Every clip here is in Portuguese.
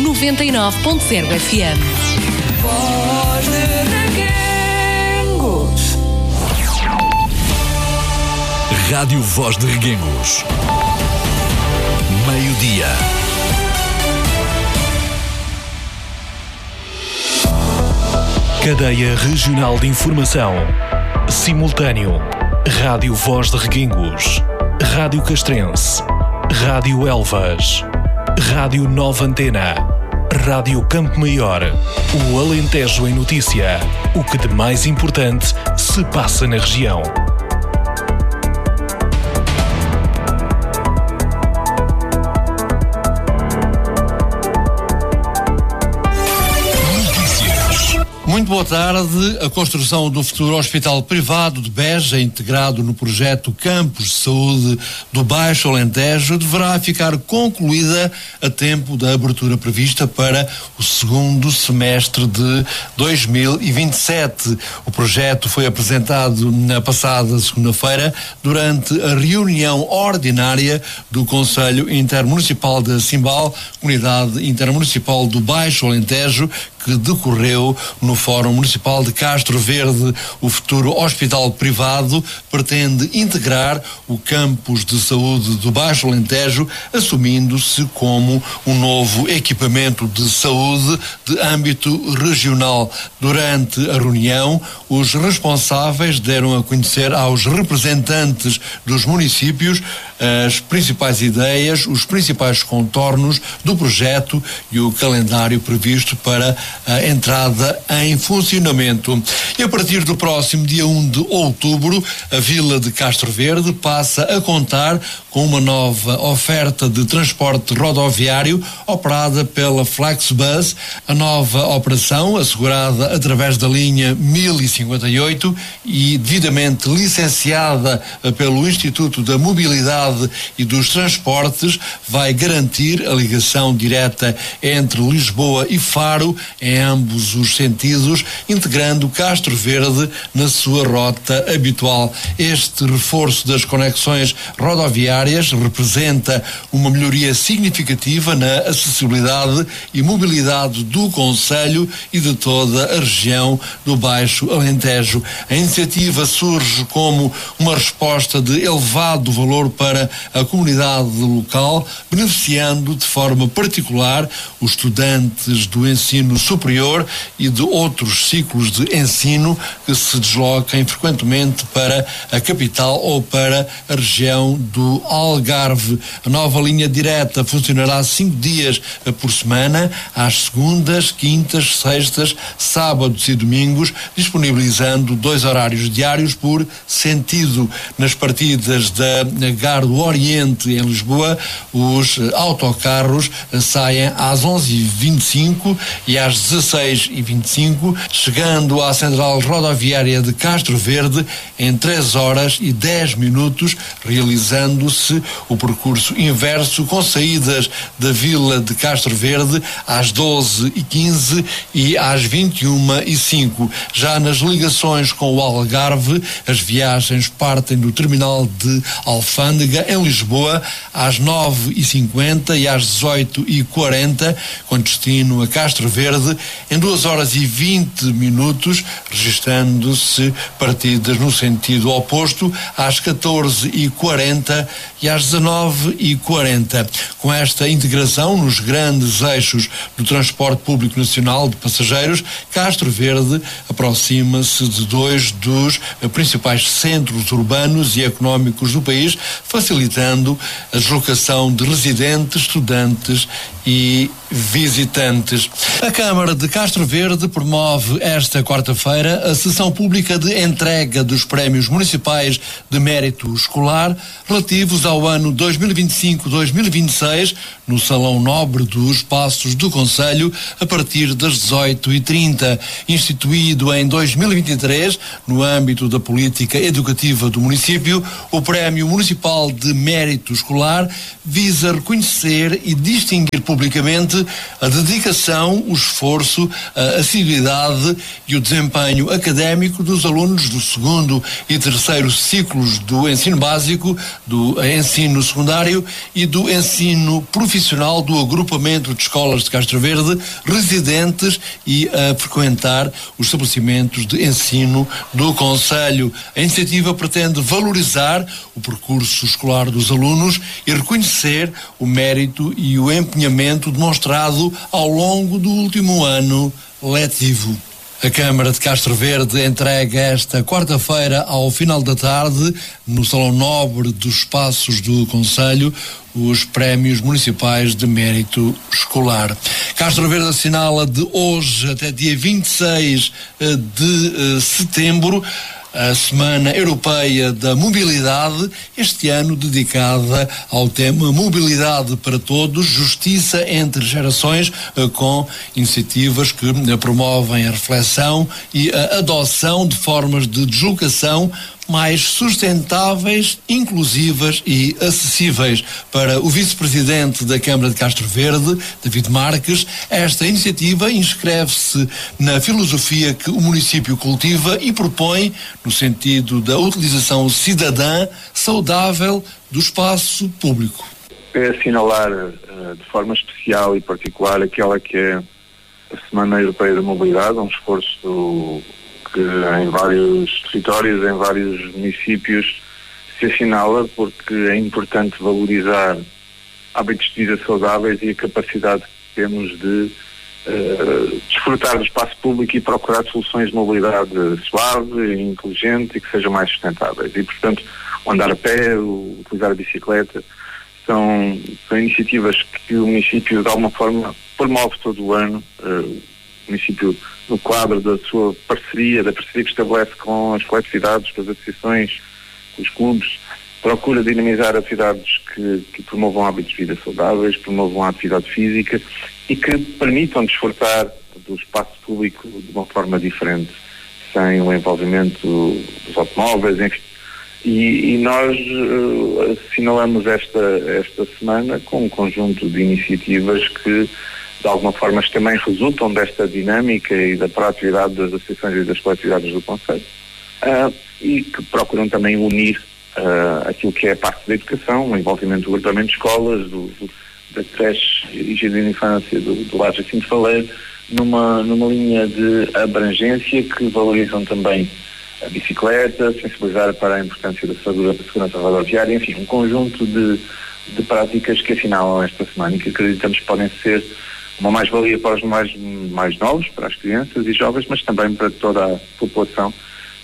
99.0 FM. Voz de Reguengos. Rádio Voz de Reguengos. Meio-dia. Cadeia Regional de Informação. Simultâneo. Rádio Voz de Reguengos. Rádio Castrense. Rádio Elvas. Rádio Nova Antena. Rádio Campo Maior. O Alentejo em Notícia. O que de mais importante se passa na região. Muito boa tarde. A construção do futuro hospital privado de Beja, integrado no projeto Campos de Saúde do Baixo Alentejo, deverá ficar concluída a tempo da abertura prevista para o segundo semestre de 2027. O projeto foi apresentado na passada segunda-feira durante a reunião ordinária do Conselho Intermunicipal de Simbal, Comunidade Intermunicipal do Baixo Alentejo, que decorreu no Fórum Municipal de Castro Verde. O futuro hospital privado pretende integrar o campus de saúde do Baixo Alentejo, assumindo-se como um novo equipamento de saúde de âmbito regional. Durante a reunião, os responsáveis deram a conhecer aos representantes dos municípios as principais ideias, os principais contornos do projeto e o calendário previsto para a entrada em funcionamento. E a partir do próximo dia 1 de outubro, a Vila de Castro Verde passa a contar com uma nova oferta de transporte rodoviário operada pela Flexbus. A nova operação, assegurada através da linha 1058 e devidamente licenciada pelo Instituto da Mobilidade e dos Transportes, vai garantir a ligação direta entre Lisboa e Faro em ambos os sentidos, integrando Castro Verde na sua rota habitual. Este reforço das conexões rodoviárias representa uma melhoria significativa na acessibilidade e mobilidade do concelho e de toda a região do Baixo Alentejo. A iniciativa surge como uma resposta de elevado valor para a comunidade local, beneficiando de forma particular os estudantes do ensino superior e de outros ciclos de ensino que se desloquem frequentemente para a capital ou para a região do Algarve. A nova linha direta funcionará 5 dias por semana, às segundas, quintas, sextas, sábados e domingos, disponibilizando 2 horários diários por sentido. Nas partidas da Gar do Oriente em Lisboa, os autocarros saem às 11h25 e às 16h25, chegando à Central Rodoviária de Castro Verde em 3 horas e 10 minutos, realizando-se o percurso inverso com saídas da Vila de Castro Verde às 12h15 e às 21h05. Já nas ligações com o Algarve, as viagens partem do terminal de Alfândega em Lisboa às 9h50 e às 18h40, com destino a Castro Verde em 2 horas e 20 minutos, registrando-se partidas no sentido oposto às 14h40 e às 19h40. Com esta integração nos grandes eixos do transporte público nacional de passageiros, Castro Verde aproxima-se de 2 dos principais centros urbanos e económicos do país, facilitando a deslocação de residentes, estudantes e visitantes. A Câmara de Castro Verde promove esta quarta-feira a sessão pública de entrega dos prémios municipais de mérito escolar relativos ao ano 2025-2026 no Salão Nobre dos Passos do Concelho a partir das 18h30. Instituído em 2023 no âmbito da política educativa do município, o Prémio Municipal de Mérito Escolar visa reconhecer e distinguir publicamente a dedicação, o esforço, a assiduidade e o desempenho académico dos alunos do 2º e 3º ciclos do ensino básico, do ensino secundário e do ensino profissional do agrupamento de escolas de Castro Verde residentes e a frequentar os estabelecimentos de ensino do concelho. A iniciativa pretende valorizar o percurso escolar dos alunos e reconhecer o mérito e o empenhamento demonstrado ao longo do último ano letivo. A Câmara de Castro Verde entrega esta quarta-feira, ao final da tarde, no Salão Nobre dos Espaços do Concelho, os prémios municipais de mérito escolar. Castro Verde assinala de hoje até dia 26 de setembro a Semana Europeia da Mobilidade, este ano dedicada ao tema Mobilidade para Todos, Justiça entre Gerações, com iniciativas que promovem a reflexão e a adoção de formas de deslocação mais sustentáveis, inclusivas e acessíveis. Para o vice-presidente da Câmara de Castro Verde, David Marques, esta iniciativa inscreve-se na filosofia que o município cultiva e propõe no sentido da utilização cidadã saudável do espaço público. É assinalar de forma especial e particular aquela que é a Semana Europeia da Mobilidade, um esforço que em vários territórios, em vários municípios se assinala, porque é importante valorizar hábitos de vida saudáveis e a capacidade que temos de desfrutar do espaço público e procurar soluções de mobilidade suave, inteligente e que sejam mais sustentáveis. E, portanto, o andar a pé, o utilizar a bicicleta, são iniciativas que o município, de alguma forma, promove todo o ano. O município, no quadro da sua parceria, da parceria que estabelece com as coletividades, com as associações, com os clubes, procura dinamizar atividades que promovam hábitos de vida saudáveis, promovam a atividade física e que permitam desfrutar do espaço público de uma forma diferente, sem o envolvimento dos automóveis, enfim. E nós assinalamos esta semana com um conjunto de iniciativas que de alguma forma também resultam desta dinâmica e da proatividade das associações e das coletividades do concelho, e que procuram também unir aquilo que é a parte da educação, o envolvimento do agrupamento de escolas, da creche e jardim de infância, do Lar Jacinto Faleiro, numa linha de abrangência que valorizam também a bicicleta, sensibilizar para a importância da segurança rodoviária, enfim, um conjunto de práticas que assinalam esta semana e que acreditamos que podem ser uma mais-valia para os mais novos, para as crianças e jovens, mas também para toda a população,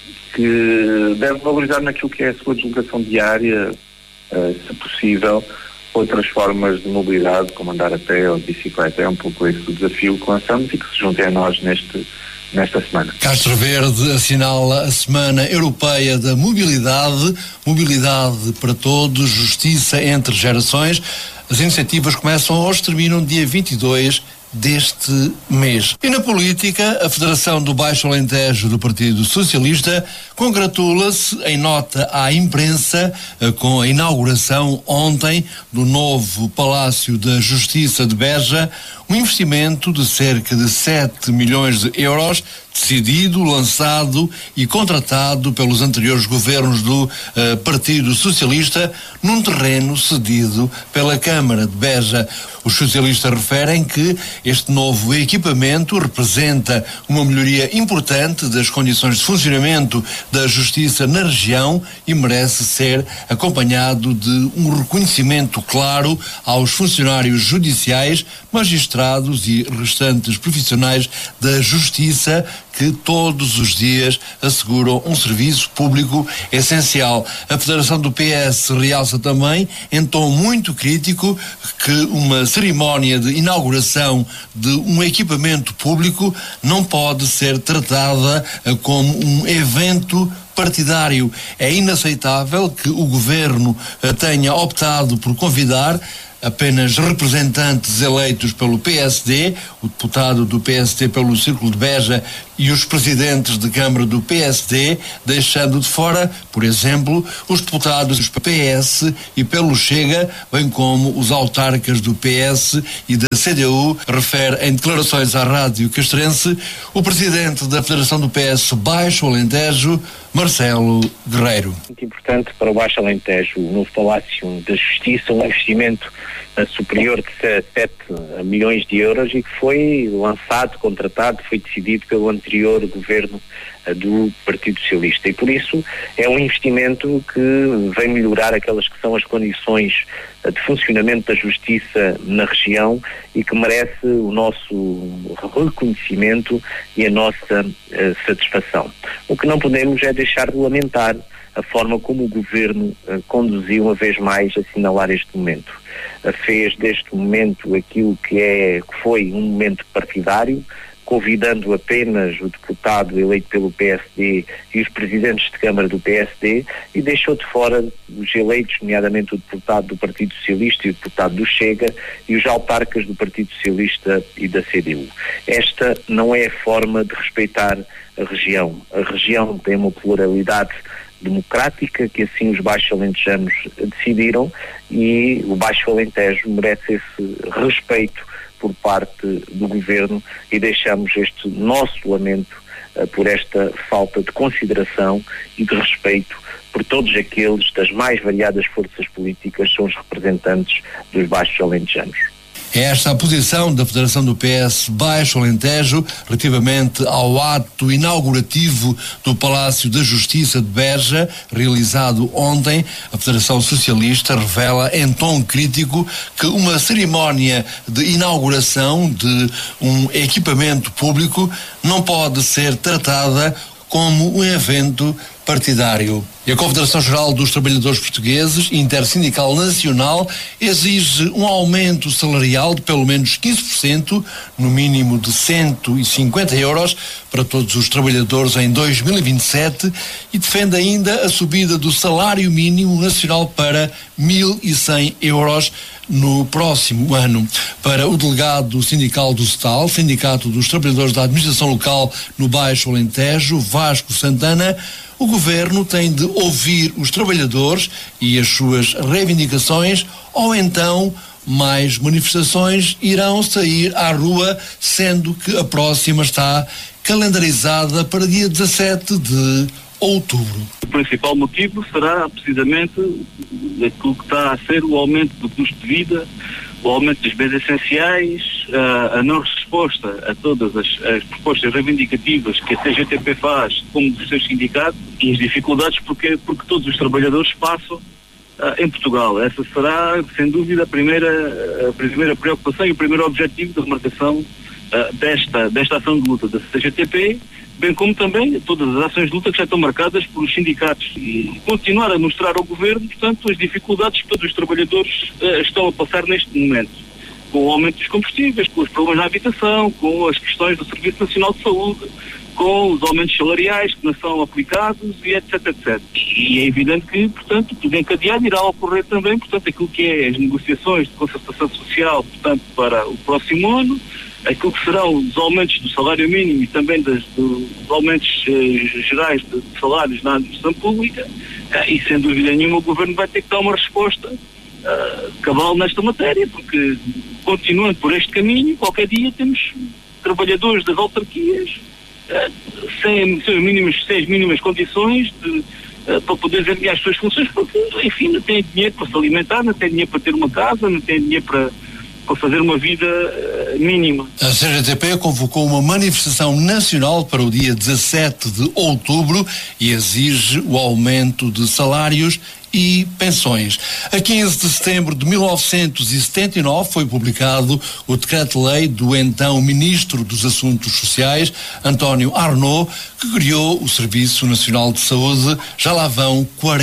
que deve valorizar naquilo que é a sua deslocação diária, se possível, outras formas de mobilidade, como andar a pé ou de bicicleta. É um pouco esse o desafio que lançamos e que se juntem a nós nesta semana. Castro Verde assinala a Semana Europeia da Mobilidade, Mobilidade para Todos, Justiça entre Gerações. As iniciativas começam hoje, terminam dia 22 deste mês. E na política, a Federação do Baixo Alentejo do Partido Socialista congratula-se em nota à imprensa com a inauguração ontem do novo Palácio da Justiça de Beja, um investimento de cerca de 7 milhões de euros, decidido, lançado e contratado pelos anteriores governos do Partido Socialista, num terreno cedido pela Câmara de Beja. Os socialistas referem que este novo equipamento representa uma melhoria importante das condições de funcionamento da justiça na região e merece ser acompanhado de um reconhecimento claro aos funcionários judiciais, magistrados e restantes profissionais da justiça que todos os dias asseguram um serviço público essencial. A Federação do PS realça também, em tom muito crítico, que uma cerimónia de inauguração de um equipamento público não pode ser tratada como um evento partidário. É inaceitável que o governo tenha optado por convidar apenas representantes eleitos pelo PSD, o deputado do PSD pelo Círculo de Beja e os presidentes de Câmara do PSD, deixando de fora, por exemplo, os deputados do PS e pelo Chega, bem como os autarcas do PS e da CDU, refere em declarações à Rádio Castrense o presidente da Federação do PS Baixo Alentejo, Marcelo Guerreiro. Muito importante para o Baixo Alentejo, o novo Palácio da Justiça, um investimento superior de 7 milhões de euros e que foi lançado, contratado, foi decidido pelo anterior governo do Partido Socialista, e por isso é um investimento que vem melhorar aquelas que são as condições de funcionamento da justiça na região e que merece o nosso reconhecimento e a nossa satisfação. O que não podemos é deixar de lamentar a forma como o governo conduziu uma vez mais a assinalar este momento. Fez deste momento aquilo que foi um momento partidário, convidando apenas o deputado eleito pelo PSD e os presidentes de Câmara do PSD, e deixou de fora os eleitos, nomeadamente o deputado do Partido Socialista e o deputado do Chega e os autarcas do Partido Socialista e da CDU. Esta não é a forma de respeitar a região. A região tem uma pluralidade democrática que assim os baixo-alentejanos decidiram, e o Baixo Alentejo merece esse respeito por parte do governo, e deixamos este nosso lamento por esta falta de consideração e de respeito por todos aqueles das mais variadas forças políticas que são os representantes dos baixos alentejanos. É esta a posição da Federação do PS Baixo Alentejo relativamente ao ato inaugurativo do Palácio da Justiça de Beja, realizado ontem. A Federação Socialista revela em tom crítico que uma cerimónia de inauguração de um equipamento público não pode ser tratada como um evento partidário. E a Confederação Geral dos Trabalhadores Portugueses, Intersindical Nacional, exige um aumento salarial de pelo menos 15%, no mínimo de 150 euros, para todos os trabalhadores em 2027, e defende ainda a subida do salário mínimo nacional para 1.100 euros no próximo ano. Para o delegado sindical do SETAL, Sindicato dos Trabalhadores da Administração Local no Baixo Alentejo, Vasco Santana, o governo tem de ouvir os trabalhadores e as suas reivindicações, ou então mais manifestações irão sair à rua, sendo que a próxima está calendarizada para dia 17 de outubro. O principal motivo será precisamente aquilo que está a ser o aumento do custo de vida, o aumento dos bens essenciais, a não resposta a todas as propostas reivindicativas que a CGTP faz como dos seus sindicatos, e as dificuldades porque todos os trabalhadores passam em Portugal. Essa será, sem dúvida, a primeira preocupação e o primeiro objetivo da remarcação desta ação de luta da CGTP, bem como também todas as ações de luta que já estão marcadas pelos sindicatos, e continuar a mostrar ao governo, portanto, as dificuldades que todos os trabalhadores estão a passar neste momento, com o aumento dos combustíveis, com os problemas na habitação, com as questões do Serviço Nacional de Saúde, com os aumentos salariais que não são aplicados, e etc, etc. E é evidente que, portanto, tudo encadeado irá ocorrer também, portanto, aquilo que é as negociações de concertação social, portanto, para o próximo ano, aquilo que serão os aumentos do salário mínimo e também dos aumentos gerais de salários na administração pública, e sem dúvida nenhuma o governo vai ter que dar uma resposta cabal nesta matéria, porque continuando por este caminho, qualquer dia temos trabalhadores das autarquias sem as mínimas condições para poder desempenhar as suas funções, porque, enfim, não têm dinheiro para se alimentar, não têm dinheiro para ter uma casa, não têm dinheiro para fazer uma vida mínima. A CGTP convocou uma manifestação nacional para o dia 17 de outubro e exige o aumento de salários e pensões. A 15 de setembro de 1979 foi publicado o decreto-lei do então Ministro dos Assuntos Sociais, António Arnaud, que criou o Serviço Nacional de Saúde. Já lá vão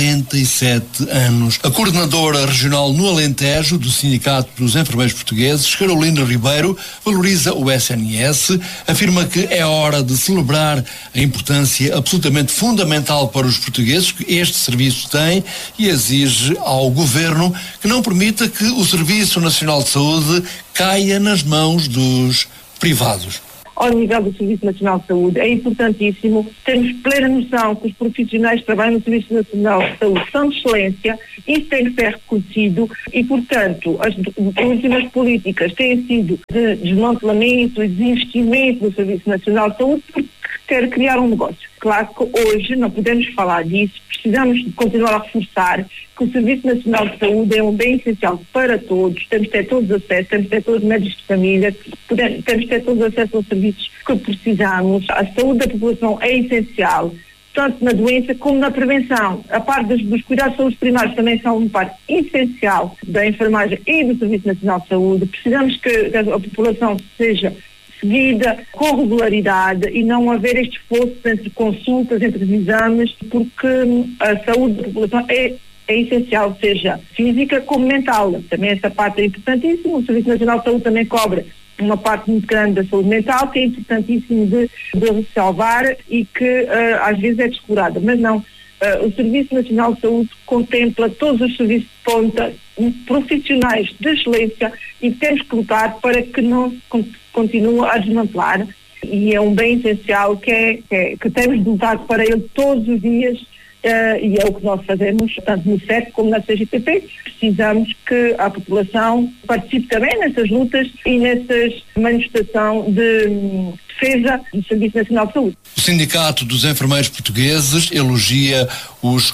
47 anos. A coordenadora regional no Alentejo do Sindicato dos Enfermeiros Portugueses, Carolina Ribeiro, valoriza o SNS, afirma que é hora de celebrar a importância absolutamente fundamental para os portugueses que este serviço tem, e e exige ao Governo que não permita que o Serviço Nacional de Saúde caia nas mãos dos privados. Ao nível do Serviço Nacional de Saúde, é importantíssimo termos plena noção que os profissionais que trabalham no Serviço Nacional de Saúde são de excelência, isso tem que ser reconhecido e, portanto, as últimas políticas têm sido de desmantelamento e desinvestimento no Serviço Nacional de Saúde porque quer criar um negócio. Claro que hoje não podemos falar disso, precisamos de continuar a reforçar que o Serviço Nacional de Saúde é um bem essencial para todos, temos de ter todos acesso, temos de ter todos os médicos de família, temos de ter todos acesso aos serviços que precisamos. A saúde da população é essencial, tanto na doença como na prevenção. A parte dos cuidados de saúde primários também são uma parte essencial da enfermagem e do Serviço Nacional de Saúde. Precisamos que a população seja seguida com regularidade e não haver este esforço entre consultas, entre exames, porque a saúde da população é essencial, seja física como mental. Também essa parte é importantíssima. O Serviço Nacional de Saúde também cobra uma parte muito grande da saúde mental, que é importantíssimo de ressalvar e que às vezes é descurada, mas não. O Serviço Nacional de Saúde contempla todos os serviços de ponta, profissionais de excelência, e temos que lutar para que não continue a desmantelar, e é um bem essencial que temos de lutar para ele todos os dias, e é o que nós fazemos, tanto no CEP como na CGTP. Precisamos que a população participe também nessas lutas e nessas manifestações de defesa do Serviço Nacional de Saúde. O Sindicato dos Enfermeiros Portugueses elogia os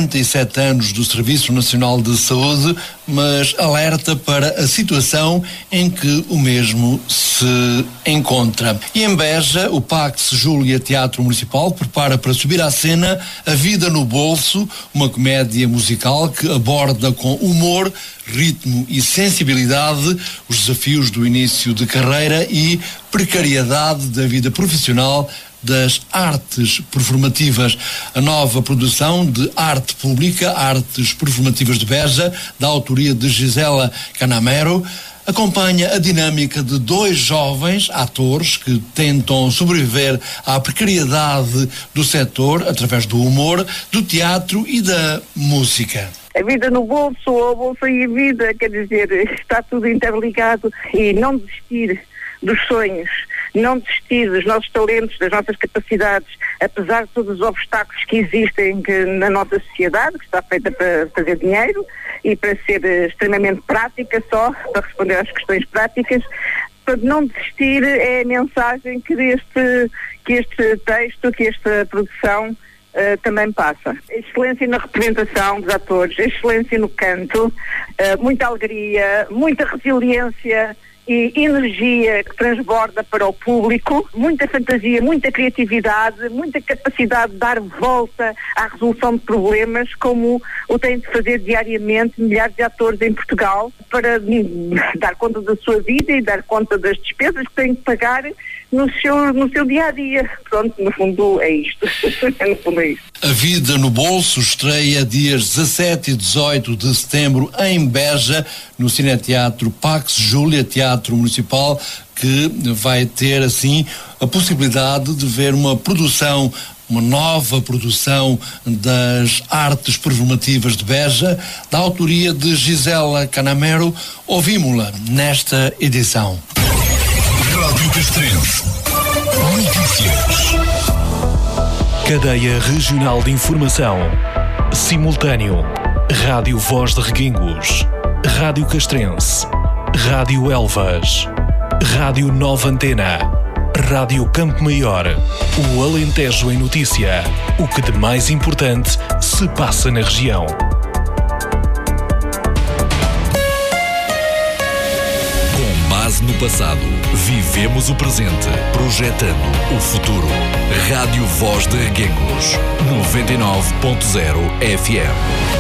47 anos do Serviço Nacional de Saúde, mas alerta para a situação em que o mesmo se encontra. E em Beja, o Pax Júlia Teatro Municipal prepara para subir à cena A Vida no Bolso, uma comédia musical que aborda com humor, ritmo e sensibilidade os desafios do início de carreira e precariedade da vida profissional das artes performativas. A nova produção de arte pública, Artes Performativas de Beja, da autoria de Gisela Canamero, acompanha a dinâmica de dois jovens atores que tentam sobreviver à precariedade do setor através do humor, do teatro e da música. A vida no bolso, ou a bolsa e a vida, quer dizer, está tudo interligado, e não desistir dos sonhos, não desistir dos nossos talentos, das nossas capacidades, apesar de todos os obstáculos que existem na nossa sociedade, que está feita para fazer dinheiro e para ser extremamente prática só, para responder às questões práticas. Para não desistir é a mensagem que este texto, que esta produção também passa. A excelência na representação dos atores, a excelência no canto, muita alegria, muita resiliência e energia que transborda para o público, muita fantasia, muita criatividade, muita capacidade de dar volta à resolução de problemas, como o têm de fazer diariamente milhares de atores em Portugal, para dar conta da sua vida e dar conta das despesas que têm de pagar no seu dia-a-dia. Pronto, no fundo é isto. No fundo é isto. A Vida no Bolso estreia dias 17 e 18 de setembro em Beja, no Cineteatro Pax Júlia Teatro Municipal, que vai ter assim a possibilidade de ver uma nova produção das artes performativas de Beja, da autoria de Gisela Canamero. Ouvimos-la nesta edição. Rádio Castrense. Notícias. Cadeia Regional de Informação. Simultâneo. Rádio Voz de Reguengos. Rádio Castrense. Rádio Elvas. Rádio Nova Antena. Rádio Campo Maior. O Alentejo em Notícia. O que de mais importante se passa na região. No passado, vivemos o presente, projetando o futuro. Rádio Voz de Reguengos, 99.0 FM.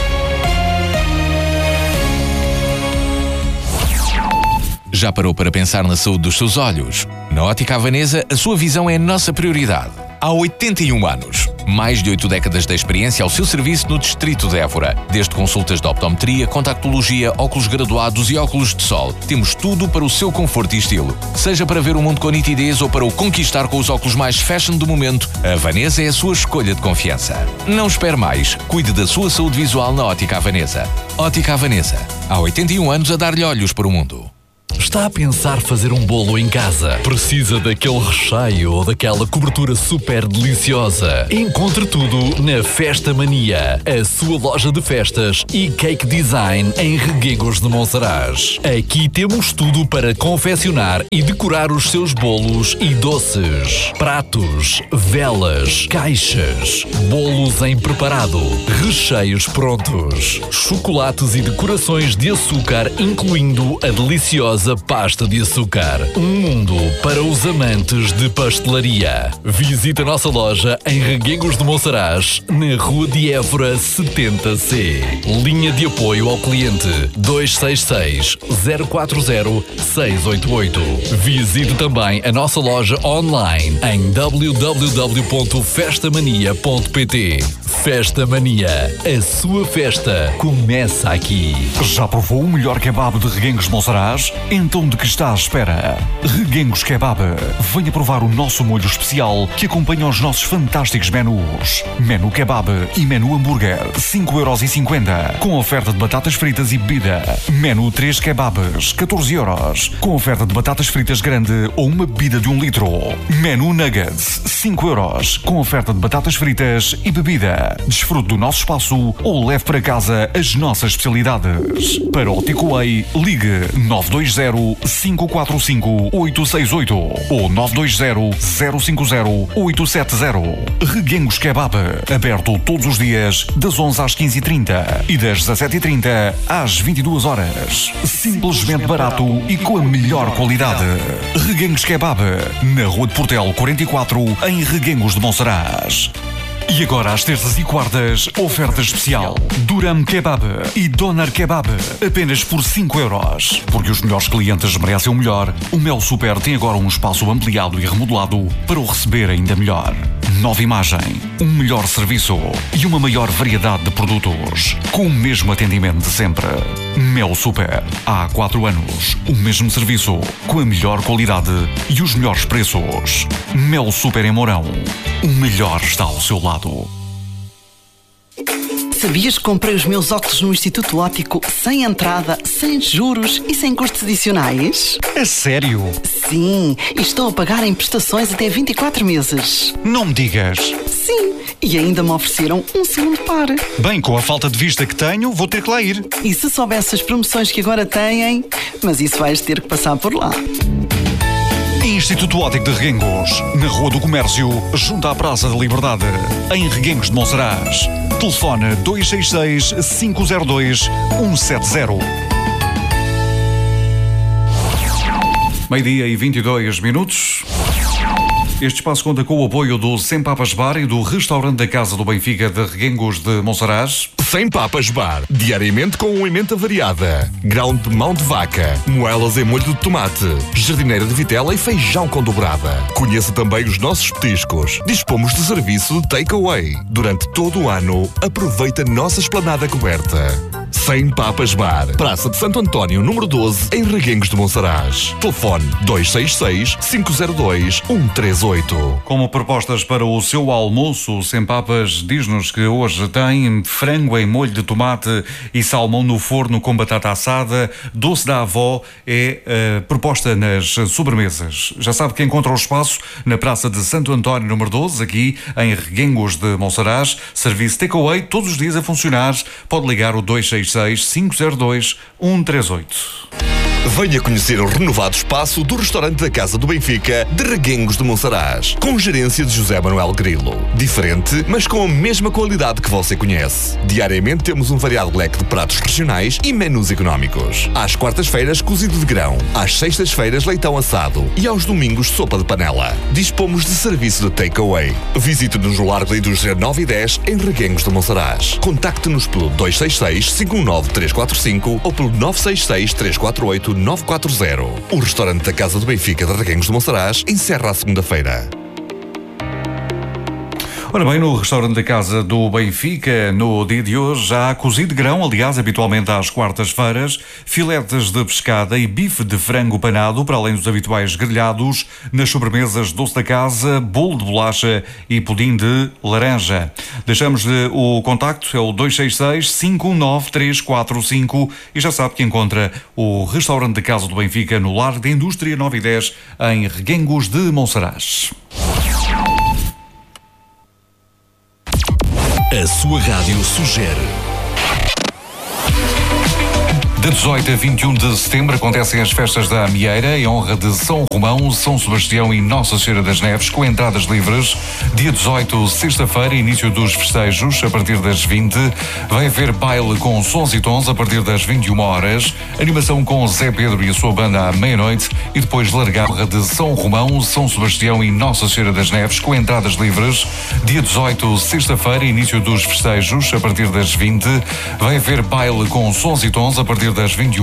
Já parou para pensar na saúde dos seus olhos? Na Ótica Havanesa, a sua visão é a nossa prioridade. Há 81 anos. Mais de 8 décadas de experiência ao seu serviço no distrito de Évora. Desde consultas de optometria, contactologia, óculos graduados e óculos de sol. Temos tudo para o seu conforto e estilo. Seja para ver o mundo com nitidez ou para o conquistar com os óculos mais fashion do momento, a Vanessa é a sua escolha de confiança. Não espere mais. Cuide da sua saúde visual na Ótica Avanesa. Ótica Avanesa. Há 81 anos a dar-lhe olhos para o mundo. Está a pensar fazer um bolo em casa? Precisa daquele recheio ou daquela cobertura super deliciosa? Encontre tudo na Festa Mania, a sua loja de festas e cake design em Reguengos de Monsaraz. Aqui temos tudo para confeccionar e decorar os seus bolos e doces. Pratos, velas, caixas, bolos em preparado, recheios prontos, chocolates e decorações de açúcar, incluindo a deliciosa pasta de açúcar. Um mundo para os amantes de pastelaria. Visite a nossa loja em Reguengos de Monsaraz, na Rua de Évora 70C. Linha de apoio ao cliente 266 040 688. Visite também a nossa loja online em www.festamania.pt. Festa Mania, a sua festa começa aqui. Já provou o melhor kebab de Reguengos de Monsaraz? Então de que está à espera? Reguengos Kebab. Venha provar o nosso molho especial que acompanha os nossos fantásticos menus. Menu Kebab e Menu Hambúrguer, 5,50€, com oferta de batatas fritas e bebida. Menu 3 Kebabs, 14€, com oferta de batatas fritas grande ou uma bebida de 1 litro. Menu Nuggets, 5€, com oferta de batatas fritas e bebida. Desfrute do nosso espaço ou leve para casa as nossas especialidades. Para o takeaway, ligue 920-545-868 ou 920-050-870. Reguengos Kebab, aberto todos os dias das 11 às 15h30 e das 17h30 às 22h. Simplesmente barato e com a melhor qualidade. Reguengos Kebab, na Rua de Portel 44, em Reguengos de Monsaraz. E agora, às terças e quartas, oferta especial. Duram Kebab e Doner Kebab, apenas por 5€. Porque os melhores clientes merecem o melhor, o Mel Super tem agora um espaço ampliado e remodelado para o receber ainda melhor. Nova imagem, um melhor serviço e uma maior variedade de produtos, com o mesmo atendimento de sempre. Mel Super, há 4 anos, o mesmo serviço, com a melhor qualidade e os melhores preços. Mel Super em Mourão, o melhor está ao seu lado. Sabias que comprei os meus óculos no Instituto Óptico sem entrada, sem juros e sem custos adicionais? É sério? Sim, e estou a pagar em prestações até 24 meses. Não me digas. Sim, e ainda me ofereceram um segundo par. Bem, com a falta de vista que tenho, vou ter que lá ir. E se soubesse as promoções que agora têm, mas isso vais ter que passar por lá. Instituto Óptico de Reguengos, na Rua do Comércio, junto à Praça da Liberdade, em Reguengos de Monsaraz. Telefone 266-502-170. Meio-dia e 22 minutos. Este espaço conta com o apoio do Sem Papas Bar e do restaurante da Casa do Benfica de Reguengos de Monsaraz. Sem Papas Bar, diariamente com uma emenda variada. Grão de mão de vaca, moelas em molho de tomate, jardineira de vitela e feijão com dobrada. Conheça também os nossos petiscos. Dispomos de serviço de takeaway. Durante todo o ano, aproveita a nossa esplanada coberta. Sem Papas Bar, Praça de Santo António, número 12, em Reguengos de Monsaraz. Telefone 266-502-138. Como propostas para o seu almoço, Sem Papas diz-nos que hoje tem frango em molho de tomate e salmão no forno com batata assada. Doce da avó é proposta nas sobremesas. Já sabe que encontra o espaço na Praça de Santo António, número 12, aqui em Reguengos de Monsaraz. Serviço takeaway, todos os dias a funcionar. Pode ligar o 266-502-138. Venha conhecer o renovado espaço do restaurante da Casa do Benfica de Reguengos de Monsaraz, com gerência de José Manuel Grilo. Diferente, mas com a mesma qualidade que você conhece. Diariamente temos um variado leque de pratos regionais e menus económicos. Às quartas-feiras, cozido de grão. Às sextas-feiras, leitão assado. E aos domingos, sopa de panela. Dispomos de serviço de takeaway. Visite-nos no Largo da Indústria 9 e 10, em Reguengos de Monsaraz. Contacte-nos pelo 266-519-345 ou pelo 966-348-940. O restaurante da Casa do Benfica de Reguengos de Monsaraz encerra a segunda-feira. Ora bem, no restaurante da Casa do Benfica, no dia de hoje, há cozido de grão, aliás, habitualmente às quartas-feiras, filetes de pescada e bife de frango panado, para além dos habituais grelhados, nas sobremesas doce da casa, bolo de bolacha e pudim de laranja. Deixamos-lhe o contacto, é o 266-519-345 e já sabe que encontra o restaurante da Casa do Benfica no Largo da Indústria 9 e 10, em Reguengos de Monsaraz. A sua rádio sugere. De 18 a 21 de setembro acontecem as festas da Amieira em honra de São Romão, São Sebastião e Nossa Senhora das Neves, com entradas livres. Dia 18, sexta-feira, início dos festejos, a partir das 20. Vai haver baile com sons e tons a partir das 21 horas. Animação com Zé Pedro e a sua banda à meia-noite. E depois largada de São Romão, São Sebastião e Nossa Senhora das Neves, com entradas livres. Dia 18, sexta-feira, início dos festejos, a partir das 20. Vai haver baile com sons e tons a partir das 21